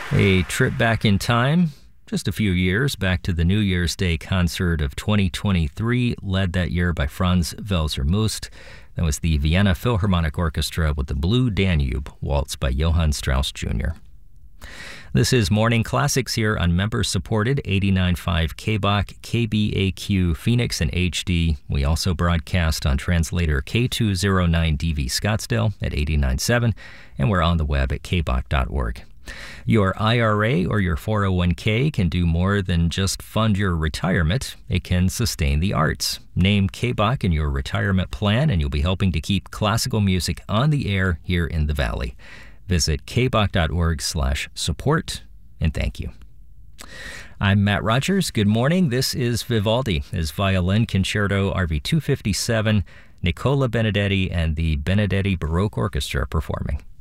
A trip back in time, just a few years back to the New Year's Day concert of 2023, led that year by Franz Welser Most. That was the Vienna Philharmonic Orchestra with the Blue Danube Waltz by Johann Strauss Jr. This is Morning Classics here on member-supported 89.5 KBOK, KBAQ, Phoenix, and HD. We also broadcast on translator K209DV Scottsdale at 89.7, and we're on the web at kbok.org. Your IRA or your 401k can do more than just fund your retirement. It can sustain the arts. Name KBOK in your retirement plan, and you'll be helping to keep classical music on the air here in the Valley. Visit kbok.org/support, and thank you. I'm Matt Rogers. Good morning. This is Vivaldi, his Violin Concerto RV 257, Nicola Benedetti, and the Benedetti Baroque Orchestra performing.